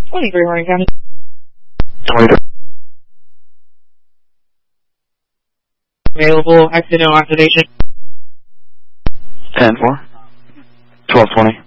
23 Harding County. 23. Available, accidental activation. 10-4. 1220.